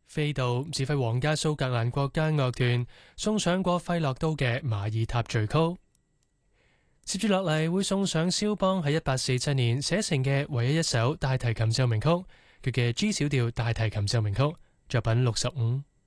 飛度指揮皇家蘇格蘭國家樂團送上過費洛都嘅馬爾塔序曲。接住落嚟會送上肖邦喺1847年寫成嘅唯一一首大提琴奏鳴曲，佢嘅 G 小調大提琴奏鳴曲作品65。